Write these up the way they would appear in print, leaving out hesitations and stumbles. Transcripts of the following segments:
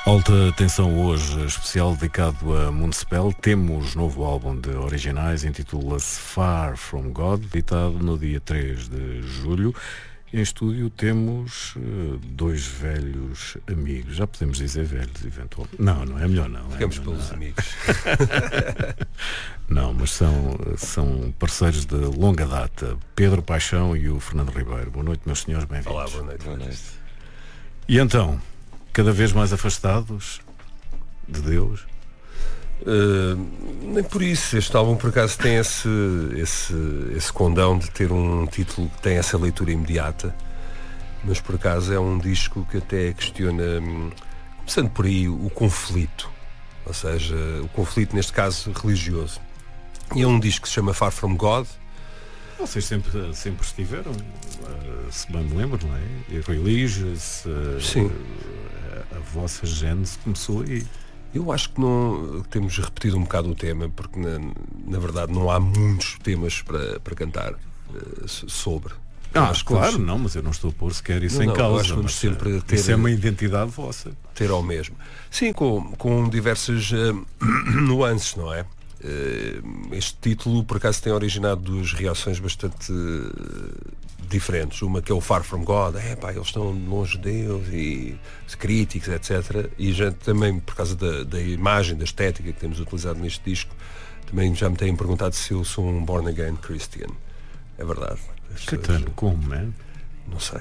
Alta atenção hoje, especial dedicado a Municipal. Temos novo álbum de originais, intitula-se Far From God, editado no dia 3 de julho. Em estúdio temos dois velhos amigos. Já podemos dizer velhos, eventualmente. Não é melhor não. Ficamos pelos amigos. Não, mas são parceiros de longa data. Pedro Paixão e o Fernando Ribeiro. Boa noite, meus senhores, bem-vindos. Olá, boa noite. Boa noite. E então, cada vez mais afastados de Deus? Nem por isso. Este álbum, por acaso, tem esse condão de ter um título que tem essa leitura imediata, mas por acaso é um disco que até questiona, começando por aí, o conflito, ou seja, o conflito neste caso religioso. E é um disco que se chama Far From God. Vocês sempre estiveram, se bem me lembro, não é? Religious, sim. A vossa gênese começou aí. Eu acho que não temos repetido um bocado o tema, porque na verdade não há muitos temas para cantar sobre. Claro, não, mas eu não estou a pôr sequer isso em causa. Acho que vamos sempre ter, isso é uma identidade vossa. Ter ao mesmo. Sim, com diversas nuances, não é? Este título, por acaso, tem originado duas reações bastante diferentes. Uma que é o Far From God, eles estão longe de Deus, e críticos, etc. E já também, por causa da imagem, da estética que temos utilizado neste disco, também já me têm perguntado se eu sou um born again Christian. É verdade. Como, man? Não sei.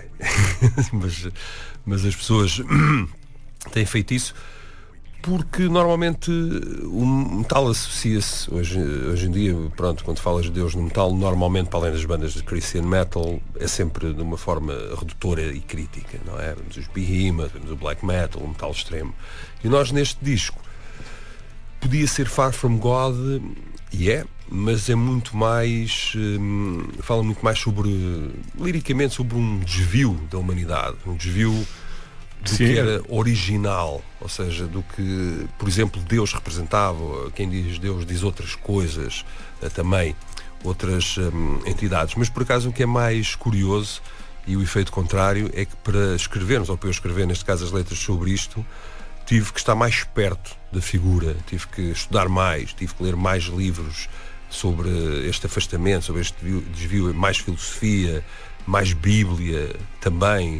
mas as pessoas têm feito isso porque normalmente o metal associa-se hoje em dia, pronto, quando falas de Deus no metal, normalmente, para além das bandas de Christian metal, é sempre de uma forma redutora e crítica, não é? Vemos os Behemoth, vemos o black metal, o metal extremo. E nós neste disco podia ser Far From God, mas é muito mais, fala muito mais liricamente sobre um desvio da humanidade, um desvio do que era original, ou seja, do que, por exemplo, Deus representava. Quem diz Deus diz outras coisas, também outras entidades. Mas por acaso o que é mais curioso e o efeito contrário é que para escrevermos, ou para eu escrever neste caso as letras sobre isto, tive que estar mais perto da figura, tive que estudar mais, tive que ler mais livros sobre este afastamento, sobre este desvio, mais filosofia, mais Bíblia também.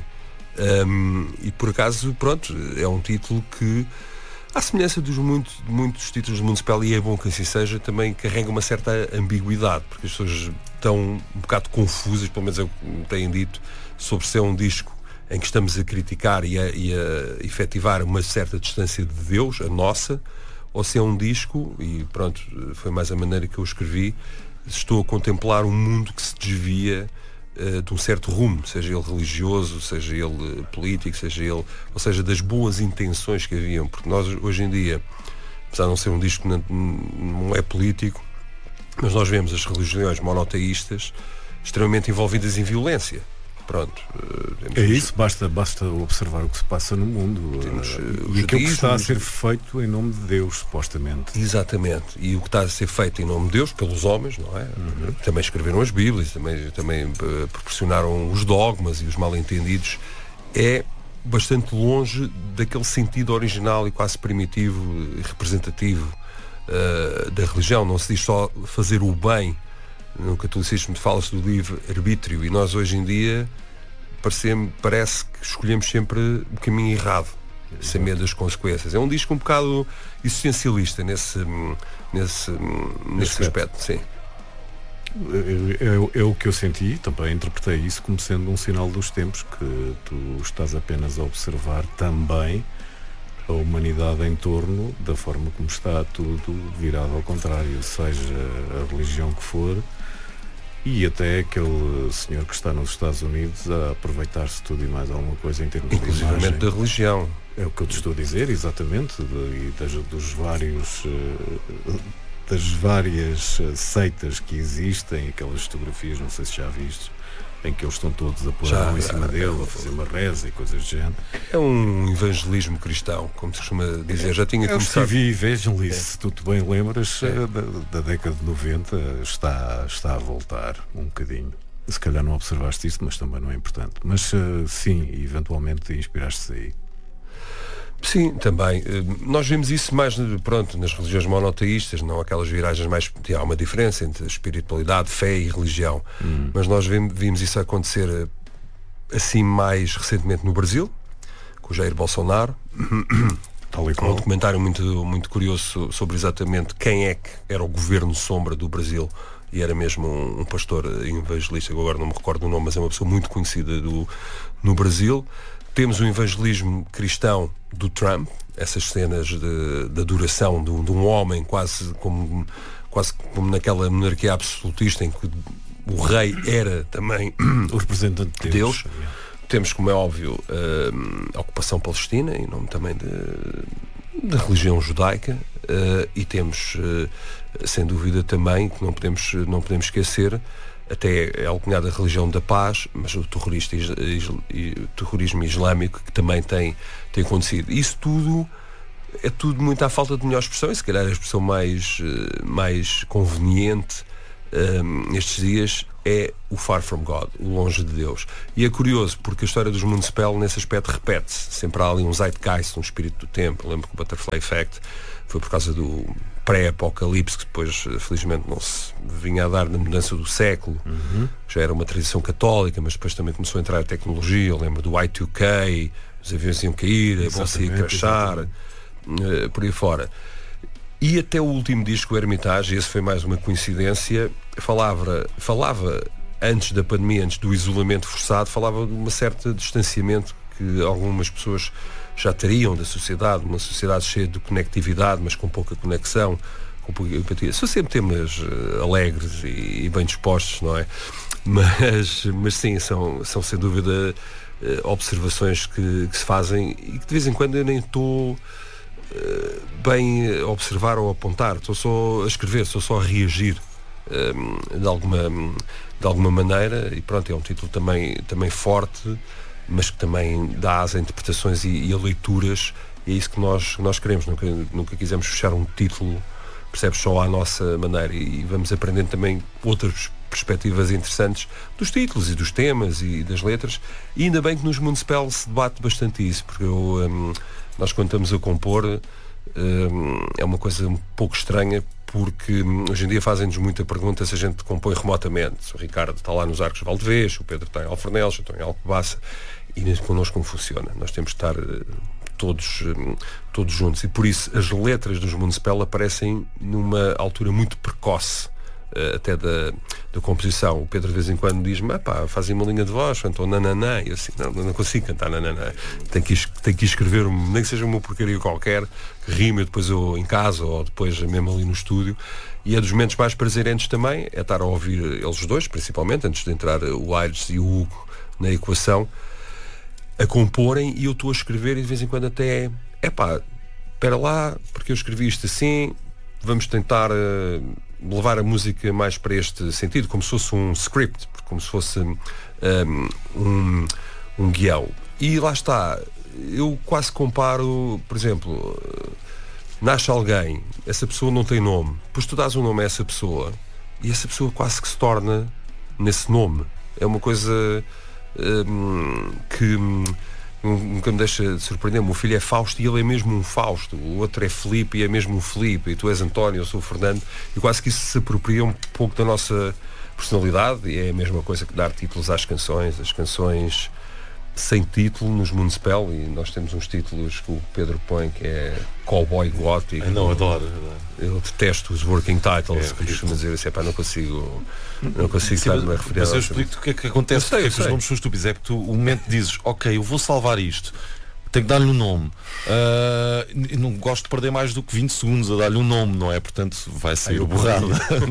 E por acaso, pronto, é um título que, à semelhança dos muitos títulos do Municipal, e é bom que assim seja, também carrega uma certa ambiguidade, porque as pessoas estão um bocado confusas, pelo menos é o que me têm dito, sobre se é um disco em que estamos a criticar e a efetivar uma certa distância de Deus, a nossa, ou se é um disco, e pronto, foi mais a maneira que eu escrevi, estou a contemplar um mundo que se desvia de um certo rumo, seja ele religioso, seja ele político, ou seja, das boas intenções que haviam, porque nós hoje em dia, apesar de não ser um disco que não é político, mas nós vemos as religiões monoteístas extremamente envolvidas em violência. Pronto, isso, basta observar o que se passa no mundo e aquilo que está a ser feito em nome de Deus, supostamente. Exatamente, e o que está a ser feito em nome de Deus, pelos homens, não é? Também escreveram as Bíblias, também proporcionaram os dogmas e os mal-entendidos, é bastante longe daquele sentido original e quase primitivo e representativo da religião. Não se diz só fazer o bem. No catolicismo fala-se do livre-arbítrio, e nós hoje em dia parece que escolhemos sempre o caminho errado, sem medo das consequências. É um disco um bocado existencialista nesse aspecto, sim. É o que eu senti, também interpretei isso como sendo um sinal dos tempos, que tu estás apenas a observar também a humanidade em torno, da forma como está tudo virado ao contrário, seja a religião que for, e até aquele senhor que está nos Estados Unidos a aproveitar-se tudo e mais alguma coisa em termos de imagem. Inclusivamente da religião. É o que eu te estou a dizer, exatamente, das várias seitas que existem, aquelas fotografias, não sei se já viste, em que eles estão todos a pôr a mão em cima dele, a fazer uma reza e coisas do género. É um evangelismo cristão, como se costuma dizer. Já tinha começado. O Stevie Evangelist, se tu te bem lembras, da década de 90, está a voltar um bocadinho. Se calhar não observaste isto, mas também não é importante. Mas sim, eventualmente inspiraste-se aí. Sim, também. Nós vimos isso mais, pronto, nas religiões monoteístas, não aquelas viragens mais... Há uma diferença entre espiritualidade, fé e religião. Mas nós vimos isso acontecer assim mais recentemente no Brasil, com o Jair Bolsonaro. Um documentário muito curioso sobre exatamente quem é que era o governo sombra do Brasil, e era mesmo um pastor evangelista, que agora não me recordo o nome, mas é uma pessoa muito conhecida no Brasil. Temos o evangelismo cristão do Trump, essas cenas de adoração de um homem quase como naquela monarquia absolutista em que o rei era também o representante de Deus. Temos, como é óbvio, a ocupação palestina, em nome também da religião judaica, e temos, sem dúvida também, que não podemos esquecer, até é alcunhada a religião da paz, mas o terrorismo islâmico, que também tem acontecido. Isso tudo é tudo muito à falta de melhor expressão, e se calhar a expressão mais conveniente nestes dias é o Far From God, o longe de Deus. E é curioso, porque a história dos Municipal nesse aspecto repete-se. Sempre há ali um zeitgeist, um espírito do tempo. Eu lembro que o Butterfly Effect foi por causa do pré-apocalipse, que depois, felizmente, não se vinha a dar na mudança do século. Já era uma tradição católica, mas depois também começou a entrar a tecnologia. Eu lembro do Y2K, os aviões iam cair, a bolsa ia crashar, por aí fora. E até o último disco, o Hermitage, esse foi mais uma coincidência, falava antes da pandemia, antes do isolamento forçado, falava de um certo distanciamento que algumas pessoas já teriam da sociedade, uma sociedade cheia de conectividade, mas com pouca conexão, com pouca empatia. São sempre temas alegres e bem dispostos, não é? Mas sim, são sem dúvida observações que se fazem e que de vez em quando eu nem estou bem a observar ou a apontar, estou só a escrever, estou só a reagir de alguma maneira, e pronto, é um título também forte, mas que também dá asa a interpretações e a leituras, e é isso que nós queremos. Nunca quisemos fechar um título, percebes, só à nossa maneira, e vamos aprendendo também outras perspectivas interessantes dos títulos e dos temas e das letras, e ainda bem que nos Municipal se debate bastante isso, porque nós quando estamos a compor é uma coisa um pouco estranha, porque hoje em dia fazem-nos muita pergunta se a gente compõe remotamente. O Ricardo está lá nos Arcos de Valdevez, o Pedro está em Alfornelos, eu estou em Alcobaça, e connosco não funciona. Nós temos de estar todos juntos, e por isso as letras dos Municipal aparecem numa altura muito precoce, até da composição. O Pedro de vez em quando diz-me, fazem uma linha de voz, cantou nananã, e eu assim, não consigo cantar nananã, tenho que escrever, nem que seja uma porcaria qualquer, que rime, depois eu em casa, ou depois mesmo ali no estúdio. E é dos momentos mais prazerentes também, é estar a ouvir eles dois, principalmente, antes de entrar o Aires e o Hugo na equação, a comporem, e eu estou a escrever, e de vez em quando até espera lá, porque eu escrevi isto assim, vamos tentar levar a música mais para este sentido, como se fosse um script, como se fosse um guião. E lá está, eu quase comparo, por exemplo, nasce alguém, essa pessoa não tem nome, depois tu dás um nome a essa pessoa, e essa pessoa quase que se torna nesse nome. É uma coisa que nunca me deixa de surpreender. O meu filho é Fausto e ele é mesmo um Fausto, o outro é Filipe e é mesmo um Filipe, e tu és António, eu sou o Fernando, e quase que isso se apropria um pouco da nossa personalidade, e é a mesma coisa que dar títulos às canções. As canções sem título nos Municipal, e nós temos uns títulos que o Pedro põe, que é Cowboy Gótico. Não, adoro. Eu detesto os working titles, que costuma dizer assim, não consigo estar-me a referir. Mas eu explico-te o que é que acontece, porque os nomes são estúpidos. É que tu, o momento dizes, ok, eu vou salvar isto, tenho que dar-lhe um nome. Não gosto de perder mais do que 20 segundos a dar-lhe um nome, não é? Portanto, vai sair borrado.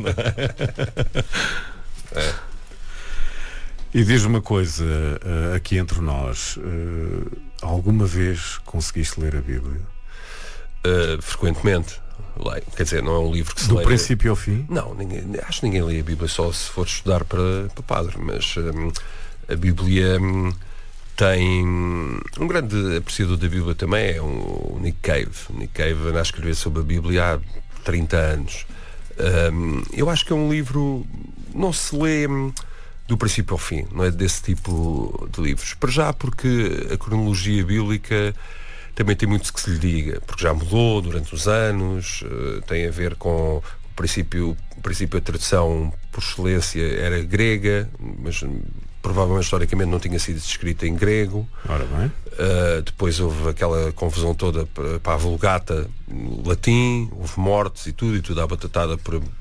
E diz-me uma coisa, aqui entre nós, alguma vez conseguiste ler a Bíblia? Frequentemente. Leio. Quer dizer, não é um livro que se lê... Do princípio ao fim? Não, acho que ninguém lê a Bíblia só se for estudar para padre, mas a Bíblia tem... Um grande apreciador da Bíblia também é o Nick Cave. O Nick Cave anda a escrever sobre a Bíblia há 30 anos. Eu acho que é um livro... Não se lê do princípio ao fim, não é desse tipo de livros. Para já porque a cronologia bíblica também tem muito que se lhe diga, porque já mudou durante os anos, tem a ver com o princípio a tradução por excelência era grega, mas provavelmente historicamente não tinha sido escrita em grego. Ora bem. Depois houve aquela confusão toda para a Vulgata latim, houve mortes e tudo à batatada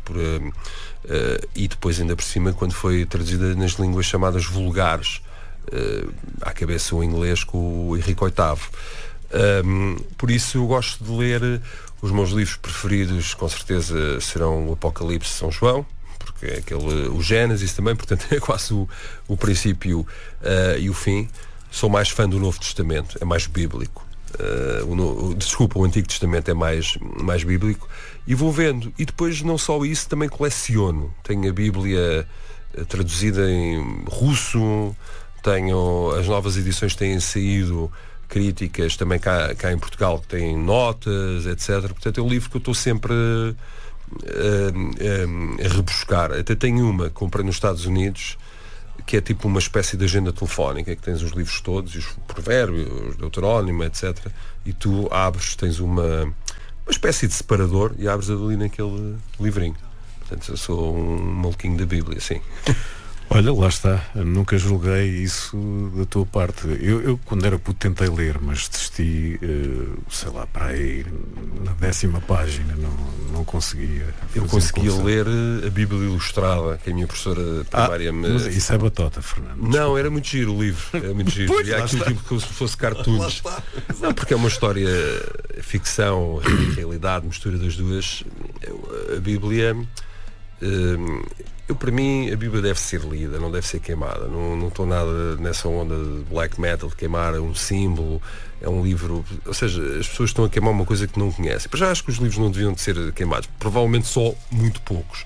e depois ainda por cima quando foi traduzida nas línguas chamadas vulgares, à cabeça o inglês com o Henrique VIII. Por isso eu gosto de ler. Os meus livros preferidos com certeza serão o Apocalipse de São João, porque é o Gênesis também, portanto é quase o princípio e o fim. Sou mais fã do Novo Testamento, é mais bíblico. O Antigo Testamento é mais bíblico. E vou vendo. E depois não só isso, também coleciono. Tenho a Bíblia traduzida em russo, as novas edições têm saído, críticas também cá em Portugal, que têm notas, etc. Portanto é um livro que eu estou sempre a rebuscar. Até tenho uma que comprei nos Estados Unidos, que é tipo uma espécie de agenda telefónica, que tens os livros todos, os provérbios, o Deuterónimo, etc. E tu abres, tens uma espécie de separador e abres ali naquele livrinho. Portanto, eu sou um maluquinho da Bíblia, sim. Olha, lá está, nunca julguei isso da tua parte. Eu quando era puto tentei ler, mas desisti, sei lá, para aí na 10ª página, não conseguia. Eu conseguia ler a Bíblia Ilustrada, que a minha professora primária mas isso é batota, Fernando. Não, era muito giro o livro, era muito giro. Pois, e há aquilo tipo como se fosse cartoons. Não, porque é uma história, ficção, realidade, mistura das duas. A Bíblia... para mim a Bíblia deve ser lida, não deve ser queimada. Não estou nada nessa onda de black metal, de queimar um símbolo. É um livro, ou seja, as pessoas estão a queimar uma coisa que não conhecem. Mas já acho que os livros não deviam de ser queimados, provavelmente só muito poucos.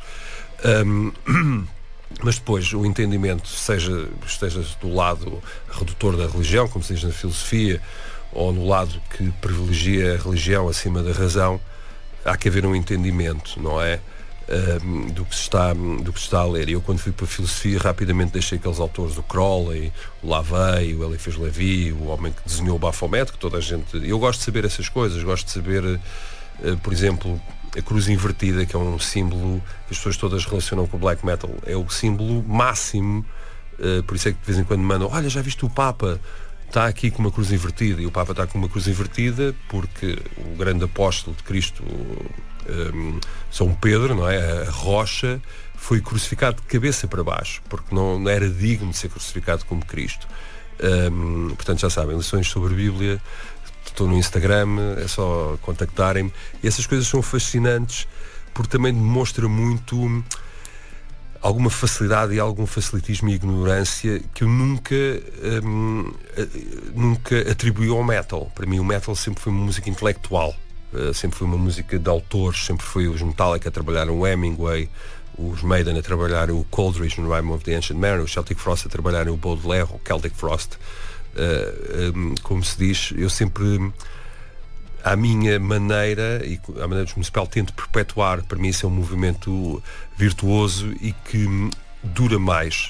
Mas depois o entendimento, esteja do lado redutor da religião, como se diz na filosofia, ou no lado que privilegia a religião acima da razão, há que haver um entendimento, não é? Do que se está a ler. E eu quando fui para a filosofia rapidamente deixei aqueles autores, o Crowley, o Lavey, o Eliphas Levi, o homem que desenhou o Baphomet, que toda a gente... Eu gosto de saber essas coisas, gosto de saber, por exemplo, a cruz invertida, que é um símbolo que as pessoas todas relacionam com o black metal, é o símbolo máximo, por isso é que de vez em quando mandam, olha, já viste o Papa? Está aqui com uma cruz invertida. E o Papa está com uma cruz invertida porque o grande apóstolo de Cristo, São Pedro, não é? A rocha, foi crucificado de cabeça para baixo, porque não era digno de ser crucificado como Cristo. Portanto, já sabem, lições sobre a Bíblia, estou no Instagram, é só contactarem-me. E essas coisas são fascinantes porque também demonstra muito alguma facilidade e algum facilitismo e ignorância que eu nunca atribuí ao metal. Para mim o metal sempre foi uma música intelectual, sempre foi uma música de autores, sempre foi os Metallica a trabalhar o Hemingway, os Maiden a trabalhar o Coleridge no Rime of the Ancient Mariner, o Celtic Frost a trabalhar o Baudelaire, o Celtic Frost. Como se diz, eu sempre, à minha maneira e à maneira dos municipal, tento perpetuar. Para mim isso é um movimento virtuoso e que dura mais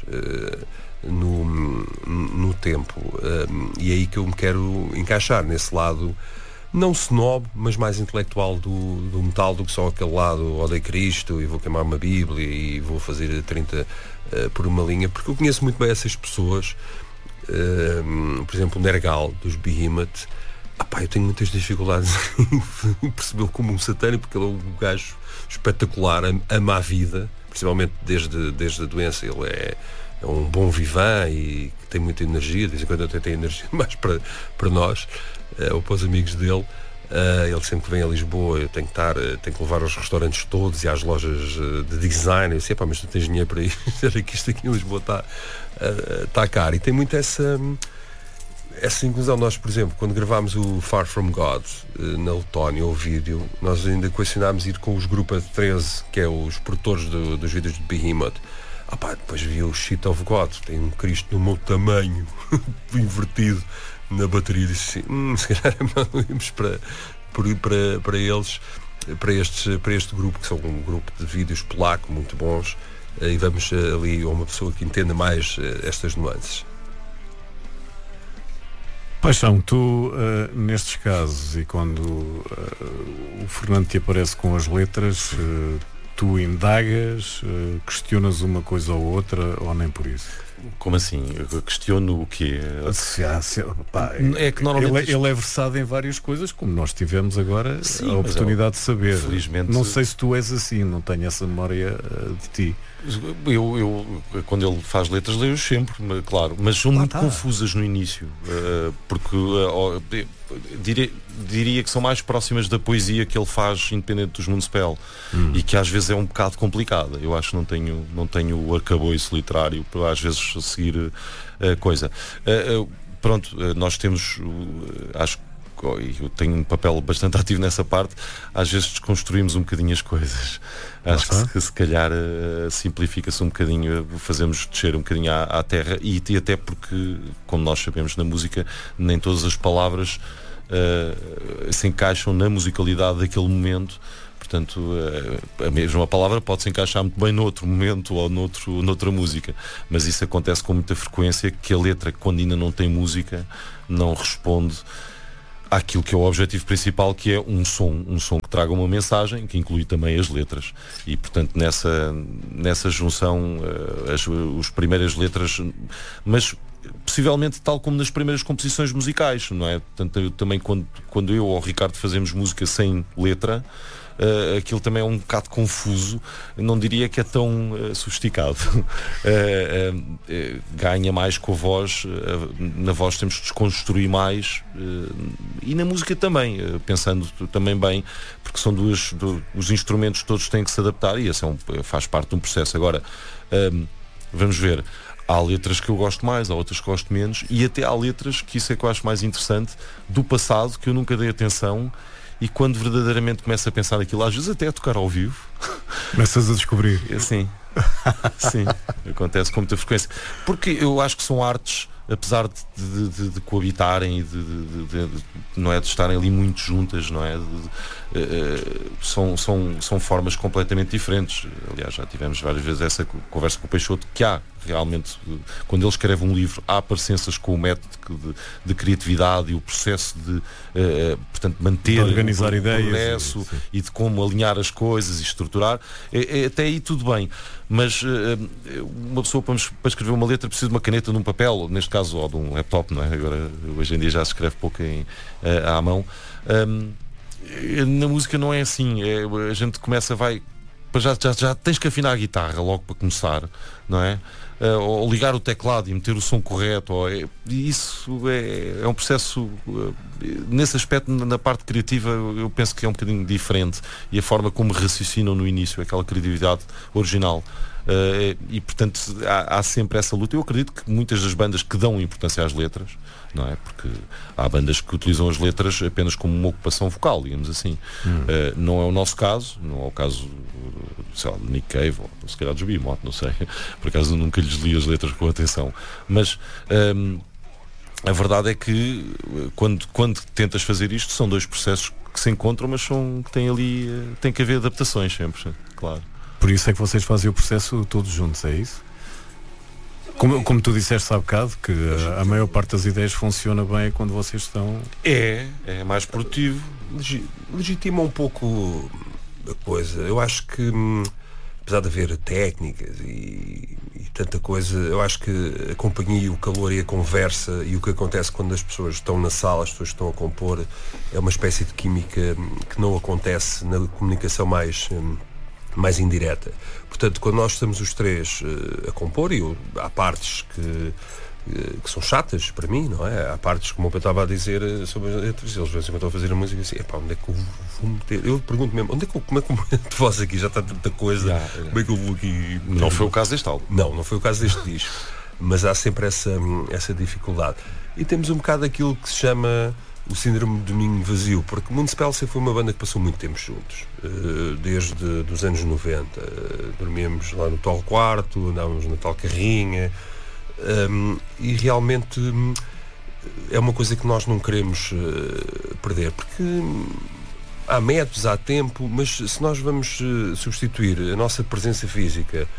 no tempo, e é aí que eu me quero encaixar, nesse lado não snob, mas mais intelectual do metal, do que só aquele lado odeio Cristo e vou queimar uma Bíblia e vou fazer 30 por uma linha, porque eu conheço muito bem essas pessoas. Por exemplo, o Nergal dos Behemoth, eu tenho muitas dificuldades em percebê-lo como um satânico, porque ele é um gajo espetacular, ama a vida, principalmente desde a doença. Ele é um bom vivant e tem muita energia, de vez em quando até tem energia mais para nós, ou para os amigos dele. Ele sempre que vem a Lisboa, eu tenho que levar aos restaurantes todos e às lojas de design. Eu sei, mas tu tens dinheiro para ir, era que isto aqui em Lisboa está caro. E tem muito essa inclusão. Nós, por exemplo, quando gravámos o Far From God na Letónia, o vídeo, nós ainda equacionámos ir com os Grupo 13, que é os produtores dos vídeos de Behemoth. Depois vi o Shit of God, tem um Cristo no meu tamanho invertido na bateria, e disse assim, se calhar é melhor irmos para eles, para este grupo, que são um grupo de vídeos polaco muito bons, e vamos ali a uma pessoa que entenda mais estas nuances. Paixão, tu nestes casos e quando o Fernando te aparece com as letras, tu indagas, questionas uma coisa ou outra ou nem por isso? Como assim? Eu questiono o quê? É que normalmente ele é versado em várias coisas, como nós tivemos agora a oportunidade de saber. Felizmente... Não sei se tu és assim, não tenho essa memória de ti. Eu quando ele faz letras, leio sempre, claro, mas são muito confusas no início, porque diria que são mais próximas da poesia que ele faz independente dos Municipal e que às vezes é um bocado complicada. Eu acho que não tenho o arcabouço literário para às vezes seguir a coisa. Pronto, nós temos, acho que eu tenho um papel bastante ativo nessa parte. Às vezes desconstruímos um bocadinho as coisas. Acho que se calhar simplifica-se um bocadinho, fazemos descer um bocadinho à terra e até porque, como nós sabemos na música, nem todas as palavras se encaixam na musicalidade daquele momento. Portanto, a mesma palavra pode se encaixar muito bem noutro momento ou noutra música, mas isso acontece com muita frequência, que a letra, quando ainda não tem música, não responde àquilo que é o objetivo principal, que é um som que traga uma mensagem, que inclui também as letras. E, portanto, nessa junção, as primeiras letras, mas possivelmente tal como nas primeiras composições musicais, não é? Portanto, eu também quando eu ou o Ricardo fazemos música sem letra, aquilo também é um bocado confuso, não diria que é tão sofisticado. Ganha mais com a voz, na voz temos que desconstruir mais, e na música também, pensando também bem, porque são os instrumentos todos têm que se adaptar e esse faz parte de um processo. Agora, vamos ver, há letras que eu gosto mais, há outras que gosto menos, e até há letras, que isso é que eu acho mais interessante, do passado, que eu nunca dei atenção. E quando verdadeiramente começo a pensar naquilo, às vezes até a tocar ao vivo, começas a descobrir. Sim, acontece com muita frequência. Porque eu acho que são artes, apesar de coabitarem e não é, de estarem ali muito juntas, não é? São formas completamente diferentes. Aliás, já tivemos várias vezes essa conversa com o Peixoto, que há realmente, quando ele escreve um livro, há parecenças com o método de criatividade e o processo de portanto, manter de organizar o ideias progresso e de como alinhar as coisas e estruturar. Até aí tudo bem, mas uma pessoa para escrever uma letra precisa de uma caneta, de um papel, neste caso, ou de um laptop, não é? Agora, hoje em dia já se escreve pouco à mão. Na música não é assim, a gente começa, já tens que afinar a guitarra logo para começar, não é? Ou ligar o teclado e meter o som correto, isso é um processo, nesse aspecto, na parte criativa, eu penso que é um bocadinho diferente, e a forma como raciocinam no início, aquela criatividade original. E portanto há sempre essa luta. Eu acredito que muitas das bandas que dão importância às letras, não é? Porque há bandas que utilizam as letras apenas como uma ocupação vocal, digamos assim. Não é o nosso caso, não é o caso, sei lá, do Nick Cave ou se calhar dos Behemoth, não sei, por acaso nunca lhes li as letras com atenção, mas a verdade é que quando tentas fazer isto, são dois processos que se encontram, mas que têm ali, tem que haver adaptações sempre, claro. Por isso é que vocês fazem o processo todos juntos, é isso? Como tu disseste há bocado, que a maior parte das ideias funciona bem quando vocês estão... É mais produtivo. Legitima um pouco a coisa. Eu acho que, apesar de haver técnicas e tanta coisa, eu acho que a companhia, o calor e a conversa e o que acontece quando as pessoas estão na sala, as pessoas estão a compor, é uma espécie de química que não acontece na comunicação mais indireta. Portanto, quando nós estamos os três a compor, e há partes que são chatas para mim, não é? Há partes, como eu estava a dizer sobre as letras, eles vêm sempre a fazer a música assim, onde é que eu vou meter? Eu pergunto mesmo, como é que eu meto voz aqui? Já está tanta coisa, como é que eu vou aqui? Não foi o caso deste álbum. Não foi o caso deste disco. Mas há sempre essa dificuldade. E temos um bocado aquilo que se chama o síndrome do ninho vazio, porque Municipal sempre foi uma banda que passou muito tempo juntos, desde os anos 90. Dormíamos lá no tal quarto, andávamos na tal carrinha, e realmente é uma coisa que nós não queremos perder, porque há métodos, há tempo, mas se nós vamos substituir a nossa presença física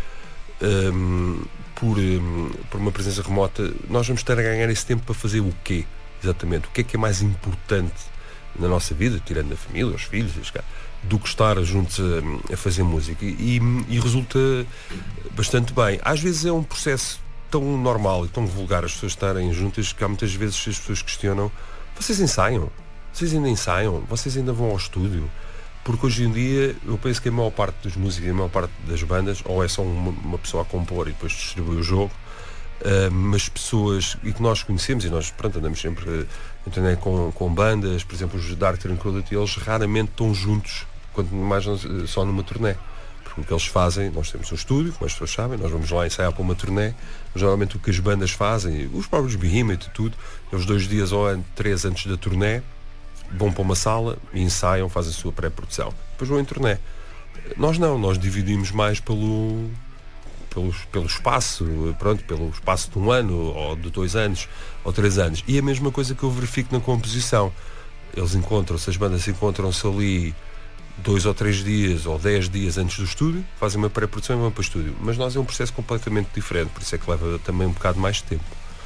por uma presença remota, nós vamos estar a ganhar esse tempo para fazer o quê? exatamente o que é mais importante na nossa vida, tirando a família, os filhos, do que estar juntos a fazer música, e resulta bastante bem. Às vezes é um processo tão normal e tão vulgar as pessoas estarem juntas, que há muitas vezes as pessoas questionam: vocês ensaiam? Vocês ainda ensaiam? Vocês ainda vão ao estúdio? Porque hoje em dia eu penso que a maior parte dos músicos e a maior parte das bandas, ou é só uma pessoa a compor e depois distribui o jogo, mas pessoas e que nós conhecemos, e nós, pronto, andamos sempre com bandas, por exemplo os Dark Tranquillity, eles raramente estão juntos, quanto mais só numa turnê. Porque o que eles fazem, nós temos um estúdio, como as pessoas sabem, nós vamos lá ensaiar para uma turnê, mas geralmente o que as bandas fazem, os próprios Behemoth e tudo, eles 2 dias ou 3 antes da turnê vão para uma sala e ensaiam, fazem a sua pré-produção, depois vão em turnê. Nós não, nós dividimos mais pelo espaço, pronto, pelo espaço de 1 ano, ou de 2 anos, ou 3 anos. E a mesma coisa que eu verifico na composição. Eles encontram-se, as bandas encontram-se ali 2 ou 3 dias, ou 10 dias antes do estúdio, fazem uma pré-produção e vão para o estúdio. Mas nós é um processo completamente diferente, por isso é que leva também um bocado mais de tempo.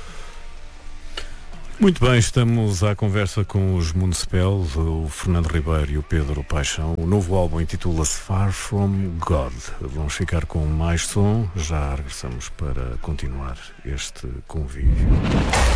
Muito bem, estamos à conversa com os Municipal, o Fernando Ribeiro e o Pedro Paixão. O novo álbum intitula-se Far From God. Vamos ficar com mais som, já regressamos para continuar este convívio.